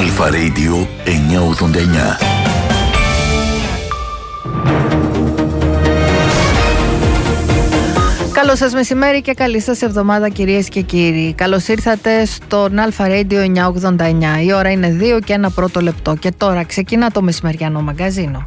Αλφα Radio 989. Καλό σας μεσημέρι και καλή σας εβδομάδα, κυρίες και κύριοι. Καλώς ήρθατε στον Αλφα Radio 989. Η ώρα είναι 2 και ένα πρώτο λεπτό και τώρα ξεκινά το μεσημεριανό μαγκαζίνο.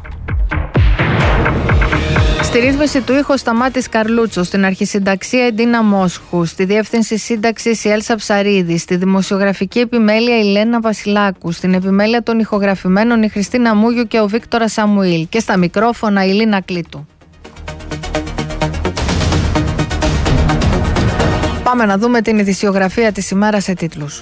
Στη ρύθμιση του ήχου Σταμάτης Καρλούτσος, στην αρχισυνταξία η Ντίνα Μόσχου, στη διεύθυνση σύνταξης η Έλσα Ψαρίδη, στη δημοσιογραφική επιμέλεια η Λένα Βασιλάκου, στην επιμέλεια των ηχογραφημένων η Χριστίνα Μούγιου και ο Βίκτορας Σαμουήλ και στα μικρόφωνα η Λίνα Κλήτου. Πάμε να δούμε την ειδησιογραφία της ημέρας σε τίτλους.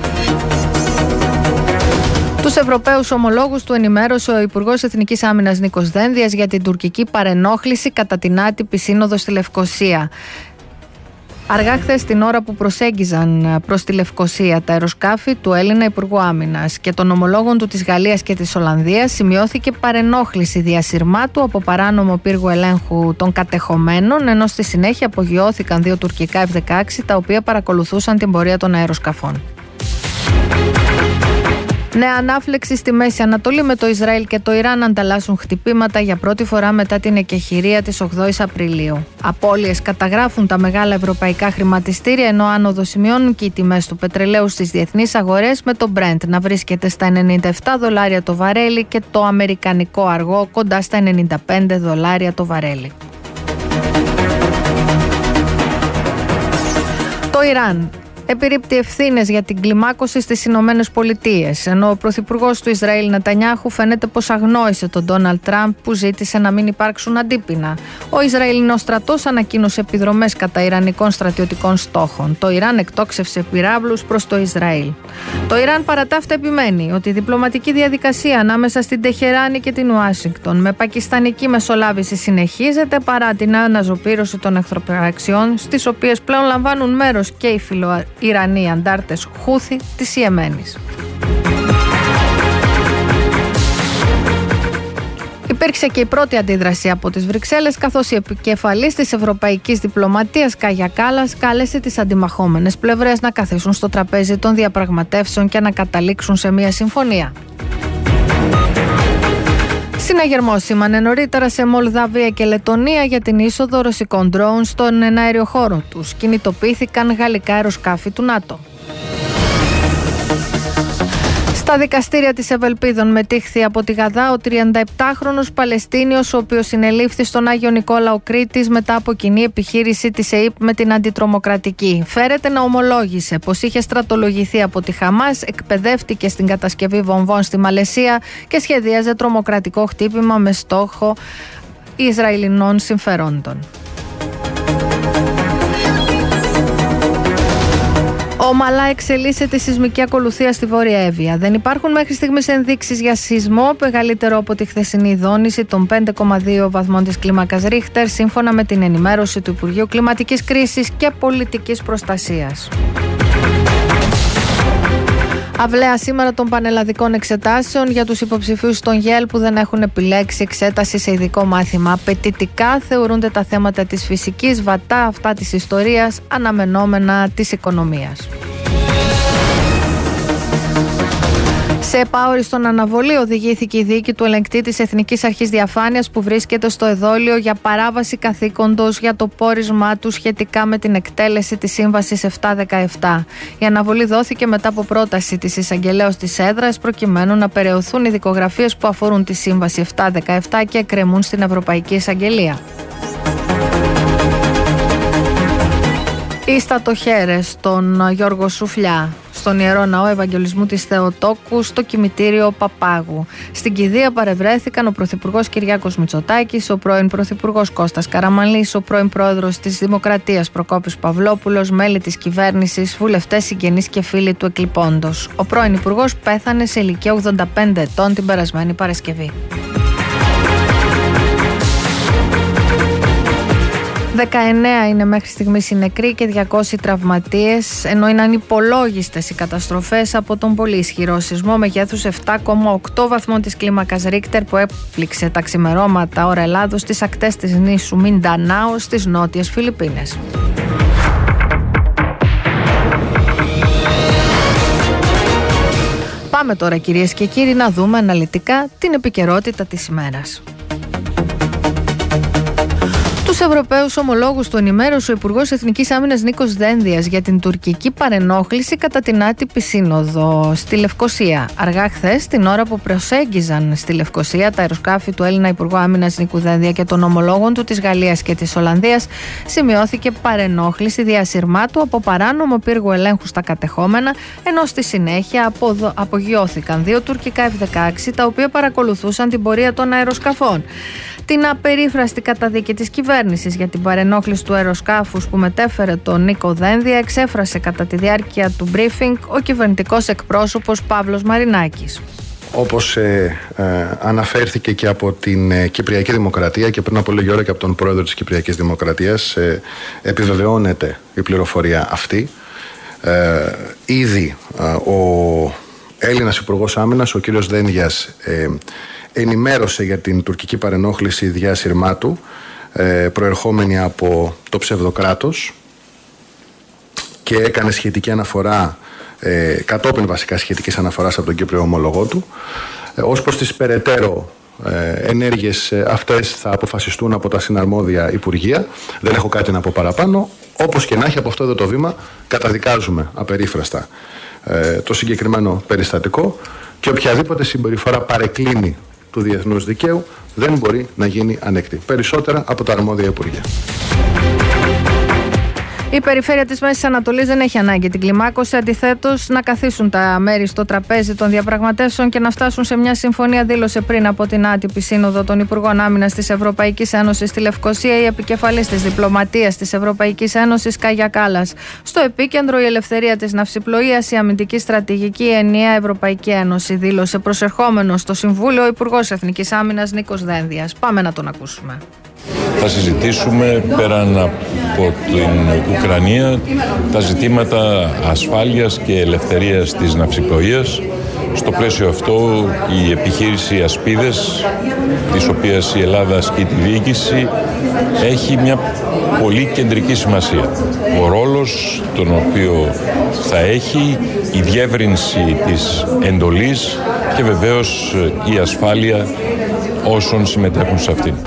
Τους Ευρωπαίους ομολόγους του ενημέρωσε ο Υπουργός Εθνικής Άμυνας Νίκος Δένδιας για την τουρκική παρενόχληση κατά την άτυπη σύνοδο στη Λευκοσία. Αργά χθες, την ώρα που προσέγγιζαν προς τη Λευκοσία τα αεροσκάφη του Έλληνα Υπουργού Άμυνας και των ομολόγων του της Γαλλίας και της Ολλανδίας, σημειώθηκε παρενόχληση διασυρμάτου από παράνομο πύργο ελέγχου των κατεχομένων, ενώ στη συνέχεια απογειώθηκαν 2 τουρκικά F-16 τα οποία παρακολουθούσαν την πορεία των αεροσκαφών. Νέα ανάφλεξη στη Μέση Ανατολή, με το Ισραήλ και το Ιράν ανταλλάσσουν χτυπήματα για πρώτη φορά μετά την εκεχηρία της 8ης Απριλίου. Απώλειες καταγράφουν τα μεγάλα ευρωπαϊκά χρηματιστήρια, ενώ άνοδο σημειώνουν και οι τιμές του πετρελαίου στις διεθνείς αγορές, με το Brent να βρίσκεται στα $97 το βαρέλι και το αμερικανικό αργό κοντά στα $95 το βαρέλι. Το Ιράν επιρρίπτει ευθύνες για την κλιμάκωση στις Ηνωμένες Πολιτείες, ενώ ο πρωθυπουργός του Ισραήλ Νετανιάχου φαίνεται πως αγνόησε τον Ντόναλντ Τραμπ που ζήτησε να μην υπάρξουν αντίπεινα. Ο Ισραηλινός στρατός ανακοίνωσε επιδρομές κατά ιρανικών στρατιωτικών στόχων. Το Ιράν εκτόξευσε πυράβλους προς το Ισραήλ. Το Ιράν παρατάφτα επιμένει ότι η διπλωματική διαδικασία ανάμεσα στην Τεχεράνη και την Ουάσιγκτον με πακιστανική μεσολάβηση συνεχίζεται παρά την αναζωπήρωση των εχθροπραξιών, στις οποίες πλέον λαμβάνουν μέρος και οι Ιρανοί αντάρτες Χούθη της Ιεμένης. Υπήρξε και η πρώτη αντίδραση από τις Βρυξέλλες, καθώς η επικεφαλής της Ευρωπαϊκής Διπλωματίας Κάγια Κάλλας κάλεσε τις αντιμαχόμενες πλευρές να καθίσουν στο τραπέζι των διαπραγματεύσεων και να καταλήξουν σε μια συμφωνία. Συναγερμός σήμανε νωρίτερα σε Μολδαβία και Λετονία για την είσοδο ρωσικών ντρόουν στον εναέριο χώρο τους. Κινητοποιήθηκαν γαλλικά αεροσκάφη του ΝΑΤΟ. Στα δικαστήρια της Ευελπίδων μετήχθη από τη Γαδά ο 37χρονος Παλαιστίνιος, ο οποίος συνελήφθη στον Άγιο Νικόλαο Κρήτης μετά από κοινή επιχείρηση της ΕΥΠ με την αντιτρομοκρατική. Φέρεται να ομολόγησε πως είχε στρατολογηθεί από τη Χαμάς, εκπαιδεύτηκε στην κατασκευή βομβών στη Μαλαισία και σχεδίαζε τρομοκρατικό χτύπημα με στόχο Ισραηλινών συμφερόντων. Ομαλά εξελίσσεται η σεισμική ακολουθία στη Βόρεια Εύβοια. Δεν υπάρχουν μέχρι στιγμής ενδείξεις για σεισμό μεγαλύτερο από τη χθεσινή δόνηση των 5,2 βαθμών της κλίμακας Ρίχτερ, σύμφωνα με την ενημέρωση του Υπουργείου Κλιματικής Κρίσης και Πολιτικής Προστασίας. Αυλαία σήμερα των πανελλαδικών εξετάσεων για τους υποψηφίους των ΓΕΛ που δεν έχουν επιλέξει εξέταση σε ειδικό μάθημα. Απαιτητικά θεωρούνται τα θέματα της φυσικής, βατά αυτά της ιστορίας, αναμενόμενα της οικονομίας. Σε επαόριστον αναβολή οδηγήθηκε η δίκη του ελεγκτή της Εθνικής Αρχής Διαφάνειας που βρίσκεται στο εδόλιο για παράβαση καθήκοντος για το πόρισμά του σχετικά με την εκτέλεση της Σύμβασης 717. Η αναβολή δόθηκε μετά από πρόταση της εισαγγελέως της έδρας προκειμένου να περαιωθούν οι δικογραφίες που αφορούν τη Σύμβαση 717 και εκκρεμούν στην Ευρωπαϊκή Εισαγγελία. Οι στατοχέρες στον Γιώργο Σουφλιά, στον Ιερό Ναό Ευαγγελισμού της Θεοτόκου, στο κημητήριο Παπάγου. Στην κηδεία παρευρέθηκαν ο Πρωθυπουργός Κυριάκος Μητσοτάκης, ο πρώην Πρωθυπουργός Κώστας Καραμανλής, ο πρώην Πρόεδρος της Δημοκρατίας Προκόπης Παυλόπουλος, μέλη της κυβέρνησης, βουλευτές, συγγενείς και φίλοι του εκλειπώντος. Ο πρώην Υπουργός πέθανε σε ηλικία 85 ετών την περασμένη Παρασκευή. 19 είναι μέχρι στιγμής οι νεκροί και 200 τραυματίες, ενώ είναι ανυπολόγιστες οι καταστροφές από τον πολύ ισχυρό σεισμό μεγέθους 7,8 βαθμών της κλίμακας Ρίχτερ που έπληξε τα ξημερώματα ώρα Ελλάδος στις ακτές της νήσου Μιντανάου στις νότιες Φιλιππίνες. Πάμε τώρα, κυρίες και κύριοι, να δούμε αναλυτικά την επικαιρότητα της ημέρας. Τους Ευρωπαίους ομολόγους του ενημέρωσε ο Υπουργός Εθνικής Άμυνας Νίκος Δένδιας για την τουρκική παρενόχληση κατά την άτυπη σύνοδο στη Λευκοσία. Αργά χθες, την ώρα που προσέγγιζαν στη Λευκοσία τα αεροσκάφη του Έλληνα Υπουργού Άμυνας Νίκου Δένδια και των ομολόγων του της Γαλλίας και της Ολλανδίας, σημειώθηκε παρενόχληση διασυρμάτου από παράνομο πύργο ελέγχου στα κατεχόμενα, ενώ στη συνέχεια απογειώθηκαν 2 τουρκικά F-16 τα οποία παρακολουθούσαν την πορεία των αεροσκαφών. Την απερίφραστη καταδίκη της κυβέρνησης για την παρενόχληση του αεροσκάφους που μετέφερε τον Νίκο Δένδια εξέφρασε κατά τη διάρκεια του briefing ο κυβερνητικός εκπρόσωπος Παύλος Μαρινάκης. Όπως αναφέρθηκε και από την Κυπριακή Δημοκρατία και πριν από λίγη ώρα και από τον πρόεδρο της Κυπριακής Δημοκρατίας, επιβεβαιώνεται η πληροφορία αυτή. Ήδη ο Έλληνας Υπουργός Άμυνας, ο κύριος Δένδιας, ενημέρωσε για την τουρκική παρενόχληση διασυρμάτου προερχόμενη από το ψευδοκράτος και έκανε σχετική αναφορά, κατόπιν βασικά σχετικής αναφοράς από τον Κύπριο ομολογό του. Ως προς τις περαιτέρω ενέργειες αυτές θα αποφασιστούν από τα συναρμόδια υπουργεία. Δεν έχω κάτι να πω παραπάνω. Όπως και να έχει, από αυτό εδώ το βήμα καταδικάζουμε απερίφραστα το συγκεκριμένο περιστατικό και οποιαδήποτε συμπεριφορά παρεκκλίνει του διεθνούς δικαίου δεν μπορεί να γίνει ανεκτή. Περισσότερα από τα αρμόδια υπουργεία. Η περιφέρεια της Μέσης Ανατολής δεν έχει ανάγκη την κλιμάκωση. Αντιθέτως, να καθίσουν τα μέρη στο τραπέζι των διαπραγματεύσεων και να φτάσουν σε μια συμφωνία, δήλωσε πριν από την άτυπη σύνοδο των Υπουργών Άμυνας της Ευρωπαϊκής Ένωσης στη Λευκοσία η επικεφαλής της διπλωματίας της Ευρωπαϊκής Ένωσης, Κάγια Κάλλας. Στο επίκεντρο η ελευθερία της ναυσιπλοείας, η αμυντική στρατηγική, η ενιαία Ευρωπαϊκή Ένωση, δήλωσε προσερχόμενος στο Συμβούλιο ο Υπουργός Εθνικής Άμυνας Νίκος Δένδιας. Πάμε να τον ακούσουμε. Θα συζητήσουμε πέραν από την Ουκρανία τα ζητήματα ασφάλειας και ελευθερίας της ναυσιπλοείας. Στο πλαίσιο αυτό η επιχείρηση Ασπίδες, της οποίας η Ελλάδα ασκεί τη διοίκηση, έχει μια πολύ κεντρική σημασία. Ο ρόλος τον οποίο θα έχει, η διεύρυνση της εντολής και βεβαίως η ασφάλεια όσων συμμετέχουν σε αυτήν.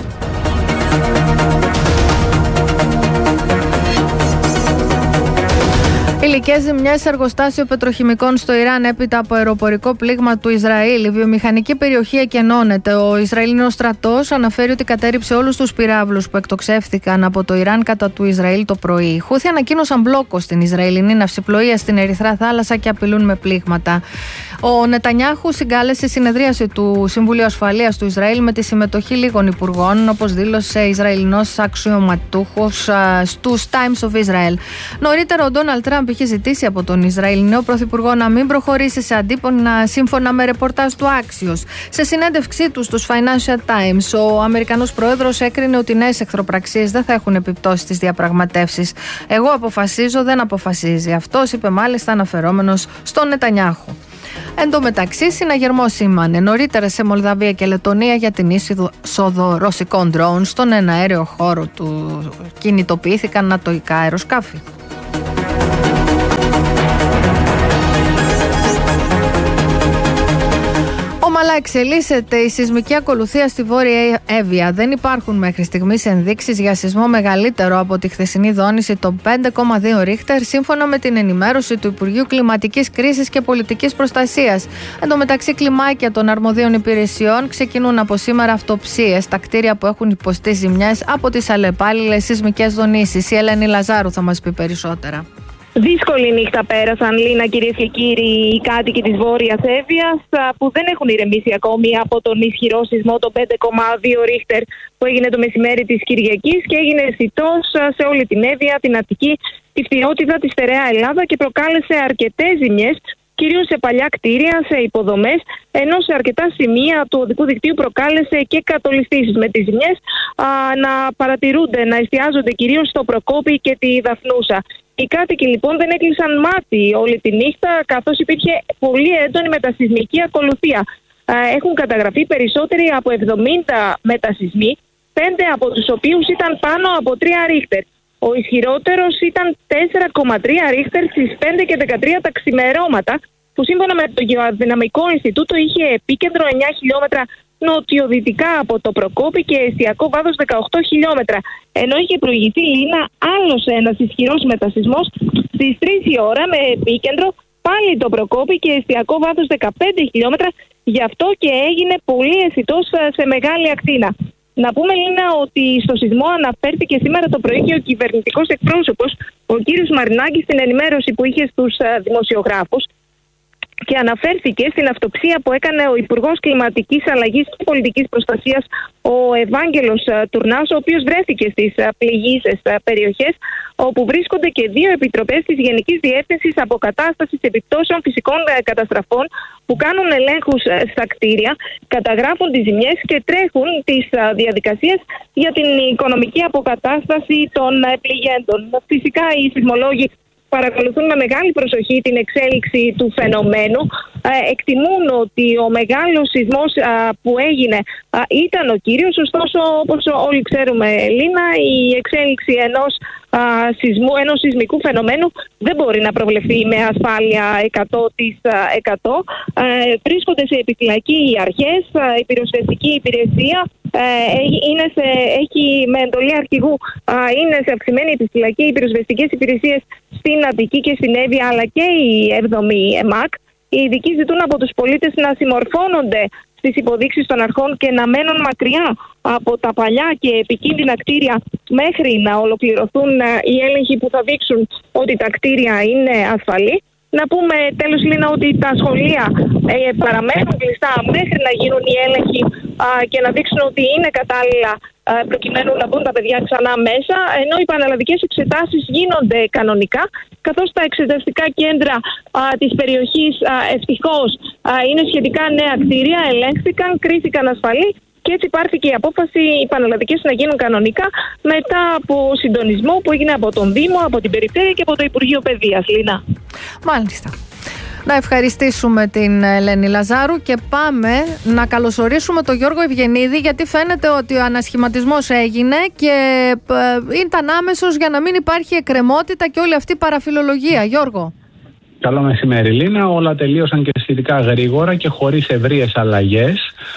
Υλικές ζημιές σε εργοστάσιο πετροχημικών στο Ιράν έπειτα από αεροπορικό πλήγμα του Ισραήλ. Η βιομηχανική περιοχή εκενώνεται. Ο Ισραηλινός στρατός αναφέρει ότι κατέρριψε όλους τους πυράβλους που εκτοξεύθηκαν από το Ιράν κατά του Ισραήλ το πρωί. Οι Χούθι ανακοίνωσαν μπλόκο στην Ισραηλινή ναυσιπλοεία στην Ερυθρά Θάλασσα και απειλούν με πλήγματα. Ο Νετανιάχου συγκάλεσε συνεδρίαση του Συμβουλίου Ασφαλείας του Ισραήλ με τη συμμετοχή λίγων υπουργών, όπως δήλωσε Ισραηλινός αξιωματούχος στους Times of Israel. Νωρίτερα, ο Ντόναλντ Τραμπ είχε ζητήσει από τον Ισραηλινό Πρωθυπουργό να μην προχωρήσει σε αντίπεινα σύμφωνα με ρεπορτάζ του Axios. Σε συνέντευξή του στους Financial Times, ο Αμερικανός Πρόεδρος έκρινε ότι νέες εχθροπραξίες δεν θα έχουν επιπτώσει στις διαπραγματεύσεις. «Εγώ αποφασίζω, δεν αποφασίζει». Αυτός είπε μάλιστα αναφερόμενος στον Νετανιάχου. Εν τω μεταξύ, συναγερμό σήμανε νωρίτερα σε Μολδαβία και Λετονία για την είσοδο ρωσικών drone στον εναέριο χώρο του. Κινητοποιήθηκαν νατοϊκά αεροσκάφη. Ομαλά εξελίσσεται η σεισμική ακολουθία στη Βόρεια Εύβοια. Δεν υπάρχουν μέχρι στιγμής ενδείξεις για σεισμό μεγαλύτερο από τη χθεσινή δόνηση των 5,2 Ρίχτερ, σύμφωνα με την ενημέρωση του Υπουργείου Κλιματικής Κρίσης και Πολιτικής Προστασίας. Εν τω μεταξύ, κλιμάκια των αρμοδίων υπηρεσιών ξεκινούν από σήμερα αυτοψίες στα κτίρια που έχουν υποστεί ζημιές από τις αλλεπάλληλες σεισμικές δονήσεις. Η Ελένη Λαζάρου θα μας πει περισσότερα. Δύσκολη νύχτα πέρασαν, Λίνα, κυρίες και κύριοι, οι κάτοικοι της Βόρειας Εύβοιας που δεν έχουν ηρεμήσει ακόμη από τον ισχυρό σεισμό το 5,2 Ρίχτερ που έγινε το μεσημέρι της Κυριακής και έγινε αισθητός σε όλη την Εύβοια, την Αττική, τη Φτιότητα, τη Στερεά Ελλάδα και προκάλεσε αρκετές ζημιές, κυρίως σε παλιά κτίρια, σε υποδομές, ενώ σε αρκετά σημεία του οδικού δικτύου προκάλεσε και κατολιστήσεις, με τις ζημιές να παρατηρούνται, να εστιάζονται κυρίως στο Προκόπη και τη Δαφνούσα. Οι κάτοικοι λοιπόν δεν έκλεισαν μάτι όλη τη νύχτα, καθώς υπήρχε πολύ έντονη μετασεισμική ακολουθία. Έχουν καταγραφεί περισσότεροι από 70 μετασεισμοί, 5 από τους οποίους ήταν πάνω από 3 Ρίχτερ. Ο ισχυρότερος ήταν 4,3 Ρίχτερ στις 5 και 13 τα ξημερώματα που σύμφωνα με το Γεωδυναμικό Ινστιτούτο είχε επίκεντρο 9 χιλιόμετρα νοτιοδυτικά από το Προκόπη και εστιακό βάθος 18 χιλιόμετρα. Ενώ είχε προηγηθεί, Λίνα, άλλος ένας ισχυρός μετασεισμός στις 3 η ώρα με επίκεντρο πάλι το Προκόπη και εστιακό βάθος 15 χιλιόμετρα. Γι' αυτό και έγινε πολύ αισθητός σε μεγάλη ακτίνα. Να πούμε, Λίνα, ότι στο σεισμό αναφέρθηκε σήμερα το πρωί και ο κυβερνητικός εκπρόσωπος, ο κύριος Μαρινάκης, στην ενημέρωση που είχε στους δημοσιογράφους και αναφέρθηκε στην αυτοψία που έκανε ο Υπουργός Κλιματικής Αλλαγής και Πολιτικής Προστασίας, ο Ευάγγελος Τουρνάς, ο οποίος βρέθηκε στις πληγείσες περιοχές, όπου βρίσκονται και 2 επιτροπές της Γενικής Διεύθυνσης Αποκατάστασης Επιπτώσεων Φυσικών Καταστροφών, που κάνουν ελέγχους στα κτίρια, καταγράφουν τις ζημιές και τρέχουν τις διαδικασίες για την οικονομική αποκατάσταση των πληγέντων. Φυσικά οι σεισμολόγοι παρακολουθούν με μεγάλη προσοχή την εξέλιξη του φαινομένου. Εκτιμούν ότι ο μεγάλος σεισμός που έγινε ήταν ο κύριος, ωστόσο, όπως όλοι ξέρουμε, Λίνα, η εξέλιξη ενός σεισμικού φαινομένου δεν μπορεί να προβλεφθεί με ασφάλεια 100%. Βρίσκονται σε επιφυλακή οι αρχές, η πυροσβεστική υπηρεσία έχει με εντολή αρχηγού, είναι σε αυξημένη επιφυλακή οι πυροσβεστικές υπηρεσίες στην Αττική και στην Εύβοια, αλλά και η 7η ΕΜΑΚ. Οι ειδικοί ζητούν από τους πολίτες να συμμορφώνονται στις υποδείξεις των αρχών και να μένουν μακριά από τα παλιά και επικίνδυνα κτίρια μέχρι να ολοκληρωθούν οι έλεγχοι που θα δείξουν ότι τα κτίρια είναι ασφαλή. Να πούμε τέλος, Λίνα, ότι τα σχολεία παραμένουν κλειστά μέχρι να γίνουν οι έλεγχοι και να δείξουν ότι είναι κατάλληλα προκειμένου να μπουν τα παιδιά ξανά μέσα, ενώ οι πανελλαδικές εξετάσεις γίνονται κανονικά, καθώς τα εξεταστικά κέντρα της περιοχής ευτυχώς είναι σχετικά νέα κτίρια, ελέγχθηκαν, κρίθηκαν ασφαλή και έτσι πάρθηκε η απόφαση οι πανελλαδικές να γίνουν κανονικά μετά από συντονισμό που έγινε από τον Δήμο, από την Περιφέρεια και από το Υπουργείο Παιδείας, Λίνα. Μάλιστα. Να ευχαριστήσουμε την Ελένη Λαζάρου και πάμε να καλωσορίσουμε τον Γιώργο Ευγενίδη, γιατί φαίνεται ότι ο ανασχηματισμός έγινε και ήταν άμεσος για να μην υπάρχει εκκρεμότητα και όλη αυτή η παραφιλολογία. Γιώργο. Καλό μεσημέρι, Λίνα. Όλα τελείωσαν και σχετικά γρήγορα και χωρίς ευρείες αλλαγές.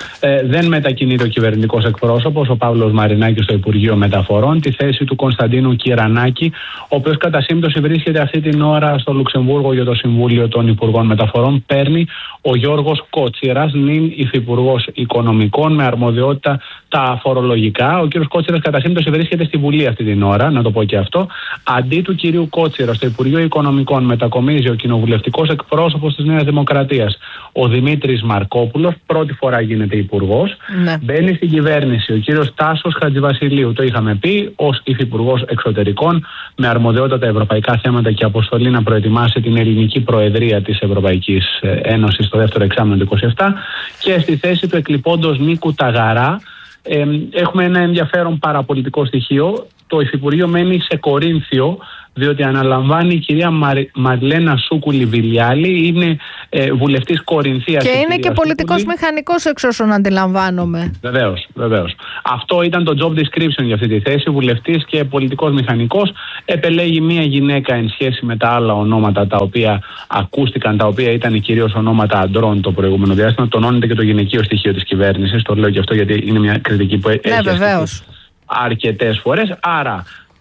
Δεν μετακινείται ο κυβερνητικός εκπρόσωπος, ο Παύλος Μαρινάκης, στο Υπουργείο Μεταφορών, τη θέση του Κωνσταντίνου Κυρανάκη, ο οποίος κατά σύμπτωση βρίσκεται αυτή την ώρα στο Λουξεμβούργο για το Συμβούλιο των Υπουργών Μεταφορών. Παίρνει ο Γιώργος Κότσιρας, νυν υφυπουργός Οικονομικών, με αρμοδιότητα τα φορολογικά. Ο κύριος Κότσιρας κατά σύμπτωση βρίσκεται στη Βουλή αυτή την ώρα, να το πω και αυτό. Αντί του κυρίου Κότσιρα, στο Υπουργείο Οικονομικών μετακομίζει ο κοινοβουλευτικός εκπρόσωπος της Νέας Δημοκρατίας, ο Δημήτρης Μαρκόπουλος. Πρώτη φορά γίνεται υπουργός. Ναι. Μπαίνει στην κυβέρνηση ο κύριος Τάσος Χατζηβασιλείου, το είχαμε πει, ως υφυπουργός εξωτερικών, με αρμοδιότητα τα ευρωπαϊκά θέματα και αποστολή να προετοιμάσει την ελληνική προεδρία της Ευρωπαϊκής Ένωσης στο δεύτερο εξάμηνο του 2027. Και στη θέση του εκλειπώντος Νίκου Ταγαρά έχουμε ένα ενδιαφέρον παραπολιτικό στοιχείο. Το Υφυπουργείο μένει σε Κορίνθιο, διότι αναλαμβάνει η κυρία Μαρλένα Σούκουλη-Βιλιάλη, είναι βουλευτής Κορινθίας. Και είναι και πολιτικός μηχανικός, εξ όσων αντιλαμβάνομαι. Βεβαίως. Αυτό ήταν το job description για αυτή τη θέση, βουλευτής και πολιτικός μηχανικός. Επελέγει μία γυναίκα εν σχέση με τα άλλα ονόματα τα οποία ακούστηκαν, τα οποία ήταν κυρίως ονόματα αντρών το προηγούμενο διάστημα. Τονώνεται και το γυναικείο στοιχείο της κυβέρνησης. Το λέω και αυτό γιατί είναι μια κριτική που έχει αρκετές φορές. Άρα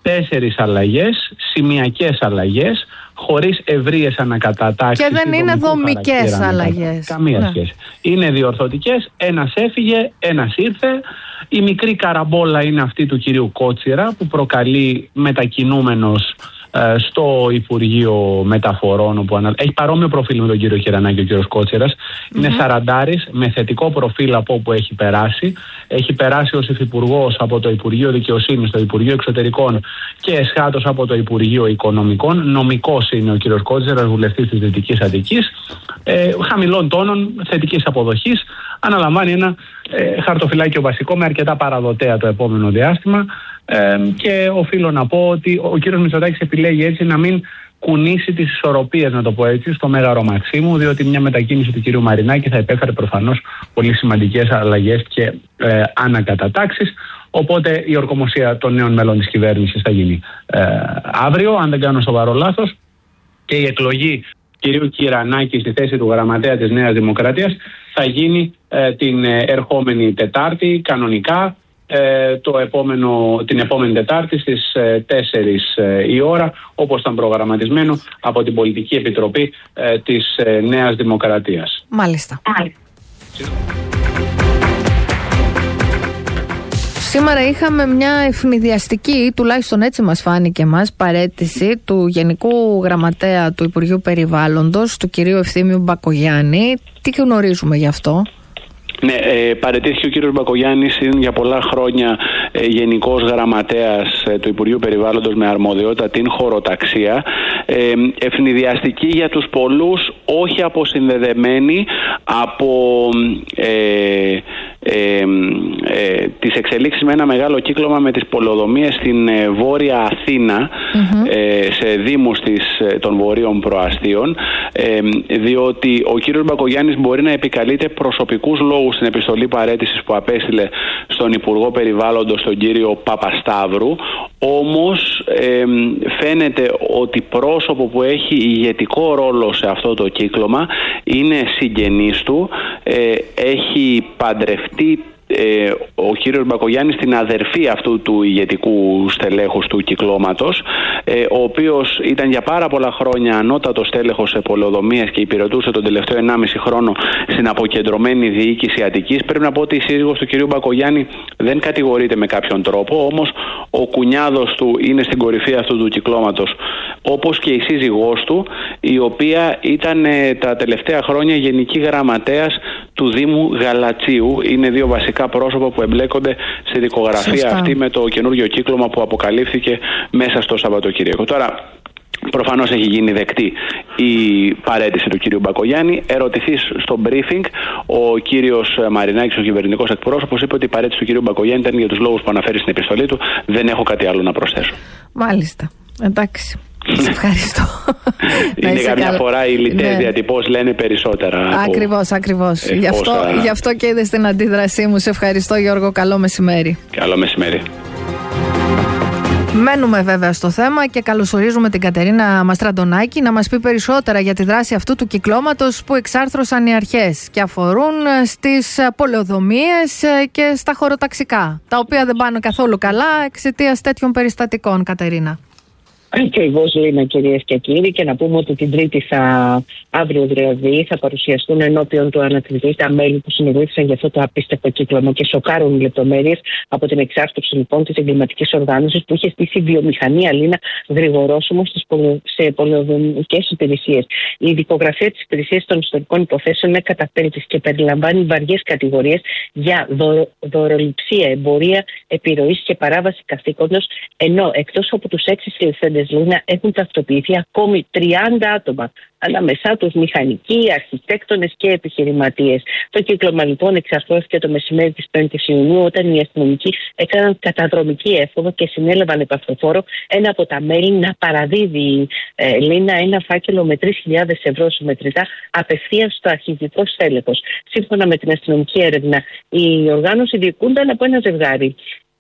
4 αλλαγές, σημειακές αλλαγές, χωρίς ευρείες ανακατατάξεις. Και δεν είναι δομικές αλλαγές. Καμία σχέση. Είναι διορθωτικές. Ένας έφυγε, ένας ήρθε. Η μικρή καραμπόλα είναι αυτή του κυρίου Κότσιρα, που προκαλεί μετακινούμενος στο Υπουργείο Μεταφορών, όπου έχει παρόμοιο προφίλ με τον κύριο Κυρανάκη ο κύριος Κότσιρας. Είναι 40, με θετικό προφίλ από όπου έχει περάσει. Έχει περάσει ως υφυπουργός από το Υπουργείο Δικαιοσύνης στο Υπουργείο Εξωτερικών και εσχάτως από το Υπουργείο Οικονομικών. Νομικός είναι ο κύριος Κότσιρας, βουλευτής της Δυτικής Αττικής. Χαμηλών τόνων, θετικής αποδοχής. Αναλαμβάνει ένα χαρτοφυλάκιο βασικό με αρκετά παραδοτέα το επόμενο διάστημα. Και οφείλω να πω ότι ο κύριος Μητσοτάκης επιλέγει έτσι να μην κουνήσει τις ισορροπίες, να το πω έτσι, στο Μέγαρο Μαξίμου, διότι μια μετακίνηση του κυρίου Μαρινάκη θα επέφερε προφανώς πολύ σημαντικές αλλαγές και ανακατατάξεις. Οπότε η ορκομοσία των νέων μέλων της κυβέρνησης θα γίνει αύριο, αν δεν κάνω σοβαρό λάθος, και η εκλογή κυρίου Κυρανάκη στη θέση του γραμματέα της Νέας Δημοκρατίας θα γίνει την ερχόμενη Τετάρτη κανονικά. Την επόμενη Τετάρτη στις 4 η ώρα, όπως ήταν προγραμματισμένο από την Πολιτική Επιτροπή της Νέας Δημοκρατίας. Μάλιστα. Σήμερα είχαμε μια ευνηδιαστική, τουλάχιστον έτσι μας φάνηκε παραίτηση του Γενικού Γραμματέα του Υπουργείου Περιβάλλοντος, του κυρίου Ευθύμιου Μπακογιάννη. Τι γνωρίζουμε γι' αυτό? Ναι, παραιτήθηκε ο κύριος Μπακογιάννης, είναι για πολλά χρόνια Γενικός Γραμματέας του Υπουργείου Περιβάλλοντος με αρμοδιότητα την χωροταξία. Ευνηδιαστική για τους πολλούς, όχι αποσυνδεδεμένη από τις εξελίξεις με ένα μεγάλο κύκλωμα με τις πολεοδομίες στην Βόρεια Αθήνα, σε δήμους των Βορείων Προαστίων, διότι ο κύριος Μπακογιάννης μπορεί να επικαλείται προσωπικούς λόγους στην επιστολή παραίτησης που απέστειλε στον Υπουργό Περιβάλλοντος, τον κύριο Παπασταύρου, όμως φαίνεται ότι πρόσωπο που έχει ηγετικό ρόλο σε αυτό το κύκλωμα είναι συγγενής του, έχει παντρευτεί ο κύριος Μπακογιάννης την αδερφή αυτού του ηγετικού στελέχους του κυκλώματος, ο οποίος ήταν για πάρα πολλά χρόνια ανώτατος στέλεχος σε πολεοδομίες και υπηρετούσε τον τελευταίο 1,5 χρόνο στην αποκεντρωμένη διοίκηση Αττικής. Πρέπει να πω ότι η σύζυγος του κυρίου Μπακογιάννη δεν κατηγορείται με κάποιον τρόπο, όμως ο κουνιάδος του είναι στην κορυφή αυτού του κυκλώματος, όπως και η σύζυγός του, η οποία ήταν τα τελευταία χρόνια Γενική Γραμματέας του Δήμου Γαλατσίου. Είναι δύο βασικά πρόσωπα που εμπλέκονται στη δικογραφία αυτή με το καινούργιο κύκλωμα που αποκαλύφθηκε μέσα στο Σαββατοκύριακο. Τώρα, προφανώς έχει γίνει δεκτή η παραίτηση του κύριου Μπακογιάννη. Ερωτηθείς στο briefing, ο κύριος Μαρινάκης, ο κυβερνητικός εκπρόσωπος, είπε ότι η παραίτηση του κύριου Μπακογιάννη ήταν για τους λόγους που αναφέρει στην επιστολή του. Δεν έχω κάτι άλλο να προσθέσω. Μάλιστα. Εντάξει. Σε ευχαριστώ. Είναι καμιά φορά οι λιτές διατυπώσεις λένε περισσότερα. Ακριβώς. Γι' αυτό και είδες την αντίδρασή μου. Σε ευχαριστώ, Γιώργο. Καλό μεσημέρι. Καλό μεσημέρι. Μένουμε βέβαια στο θέμα και καλωσορίζουμε την Κατερίνα Μαστραντονάκη να μας πει περισσότερα για τη δράση αυτού του κυκλώματος που εξάρθρωσαν οι αρχές και αφορούν στις πολεοδομίες και στα χωροταξικά, τα οποία δεν πάνε καθόλου καλά εξαιτίας τέτοιων περιστατικών, Κατερίνα. Ακριβώς, Λίνα, κυρίες και κύριοι, και να πούμε ότι την Τρίτη, αύριο δηλαδή, θα παρουσιαστούν ενώπιον του ανακριτή τα μέλη που συνειδήθησαν για αυτό το απίστευτο κύκλωμα και σοκάρουν λεπτομέρειες από την εξάρτηση λοιπόν της εγκληματικής οργάνωσης που είχε στήσει βιομηχανία, Λίνα, γρηγορόσωμο σε πολεοδομικές υπηρεσίες. Η δικογραφία της υπηρεσίας των ιστορικών υποθέσεων είναι καταπέλτης και περιλαμβάνει βαριές κατηγορίες για δωροληψία, εμπορία, επιρροής και παράβαση καθήκοντος, ενώ εκτός από τους 6 συλληφθέντες, Λίνα, έχουν ταυτοποιηθεί ακόμη 30 άτομα, ανάμεσά τους μηχανικοί, αρχιτέκτονες και επιχειρηματίες. Το κύκλωμα λοιπόν εξαρθρώθηκε το μεσημέρι της 5ης Ιουνίου, όταν οι αστυνομικοί έκαναν καταδρομική έφοδο και συνέλαβαν επαυτοφόρο ένα από τα μέλη να παραδίδει, Λίνα, ένα φάκελο με 3.000 ευρώ συμμετρητά απευθείας στο αρχηγικό στέλεχος. Σύμφωνα με την αστυνομική έρευνα, η οργάνωση διοικούνταν από ένα ζευγάρι.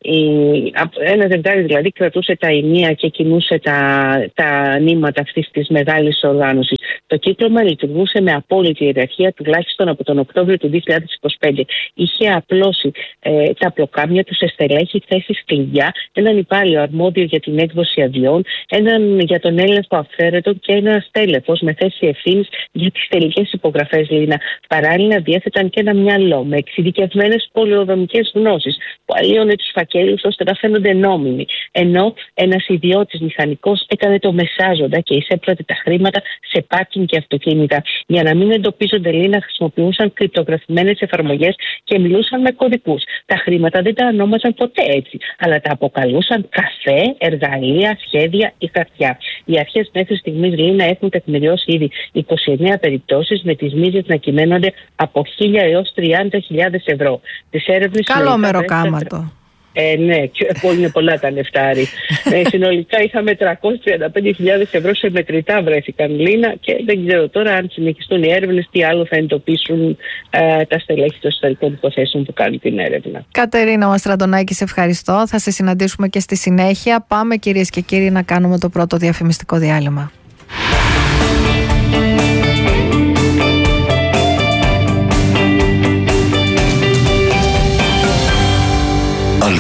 Ένα ζευγάρι δηλαδή κρατούσε τα ενία και κινούσε τα νήματα αυτής της μεγάλης οργάνωσης. Το κύκλωμα λειτουργούσε με απόλυτη ιεραρχία τουλάχιστον από τον Οκτώβριο του 2025. Είχε απλώσει τα πλοκάμια του σε στελέχη, θέσεις κλειδιά, έναν υπάλληλο αρμόδιο για την έκδοση αδειών, έναν για τον έλεγχο αυθαίρετων και ένα στέλεχος με θέση ευθύνης για τις τελικές υπογραφές, Λίνα. Παράλληλα διέθεταν και ένα μυαλό με εξειδικευμένες πολεοδομικές γνώσεις που αλλίωνε τους φακέλους ώστε να φαίνονται νόμιμοι. Ενώ ένας ιδιώτης μηχανικός έκανε το μεσάζοντα και εισέπρατε τα χρήματα σε πάρκινγκ και αυτοκίνητα. Για να μην εντοπίζονται, Λίνα, χρησιμοποιούσαν κρυπτογραφημένες εφαρμογές και μιλούσαν με κωδικούς. Τα χρήματα δεν τα ονόμαζαν ποτέ έτσι, αλλά τα αποκαλούσαν καφέ, εργαλεία, σχέδια ή χαρτιά. Οι αρχές μέχρι στιγμής, Λίνα, έχουν τεκμηριώσει ήδη 29 περιπτώσεις με τις μίζες να κυμαίνονται από 1.000 έως 30.000 ευρώ. Καλό μεροκάματο. Ναι, είναι πολλά τα λεφτάρι. Συνολικά είχαμε 335.000 ευρώ σε μετρητά βρέθηκαν, Λίνα, και δεν ξέρω τώρα αν συνεχιστούν οι έρευνες τι άλλο θα εντοπίσουν τα στελέχη των ιστορικών υποθέσεων που κάνουν την έρευνα. Κατερίνα Μαστραντονάκη, σε ευχαριστώ. Θα σε συναντήσουμε και στη συνέχεια. Πάμε, κυρίες και κύριοι, να κάνουμε το πρώτο διαφημιστικό διάλειμμα.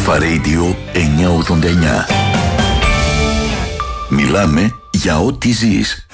Αλφα Radio 989. Μιλάμε για ό,τι ζεις.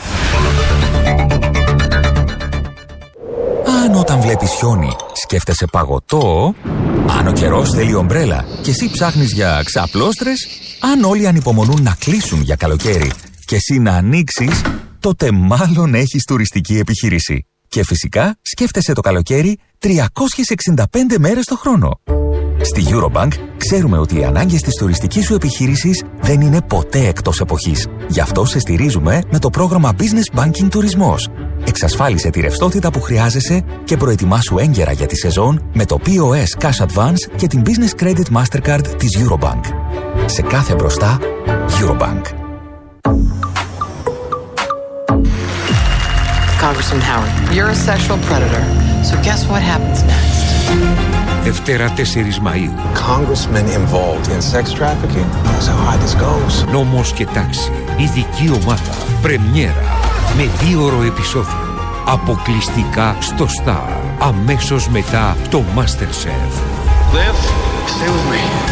Αν όταν βλέπεις χιόνι σκέφτεσαι παγωτό, αν ο καιρός θέλει ομπρέλα και εσύ ψάχνεις για ξαπλώστρες, αν όλοι ανυπομονούν να κλείσουν για καλοκαίρι και εσύ να ανοίξεις, τότε μάλλον έχεις τουριστική επιχείρηση. Και φυσικά σκέφτεσαι το καλοκαίρι 365 μέρες το χρόνο. Στη Eurobank ξέρουμε ότι οι ανάγκες της τουριστικής σου επιχείρησης δεν είναι ποτέ εκτός εποχής. Γι' αυτό σε στηρίζουμε με το πρόγραμμα Business Banking Τουρισμός. Εξασφάλισε τη ρευστότητα που χρειάζεσαι και προετοιμάσου έγκαιρα για τη σεζόν με το POS Cash Advance και την Business Credit Mastercard της Eurobank. Σε κάθε μπροστά, Eurobank. Congressman Howard, you're a sexual predator. So guess what happens next? Δευτέρα 4 Μαΐου. Congressmen involved in sex trafficking? That's how high this goes. Νόμος και τάξη. Ειδική ομάδα. Πρεμιέρα. Με 2ωρο επεισόδιο. Αποκλειστικά στο Star. Αμέσως μετά το MasterChef. Liv, stay with me.